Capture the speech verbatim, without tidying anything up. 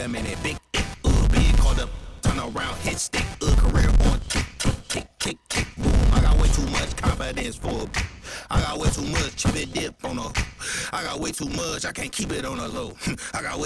a minute, big, uh, big called up, turn around, hit stick, uh, career on, kick, kick, kick, kick, kick, boom. I got way too much confidence for a I got way too much chip and dip on a I got way too much, I can't keep it on a low. I got way